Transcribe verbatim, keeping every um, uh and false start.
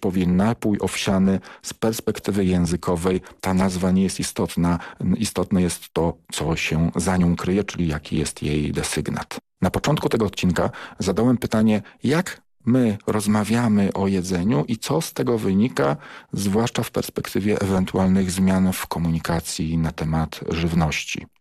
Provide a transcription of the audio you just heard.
powie napój owsiany, z perspektywy językowej ta nazwa nie jest istotna. Istotne jest to, co się za nią kryje, czyli jaki jest jej desygnat. Na początku tego odcinka zadałem pytanie, jak my rozmawiamy o jedzeniu i co z tego wynika, zwłaszcza w perspektywie ewentualnych zmian w komunikacji na temat żywności.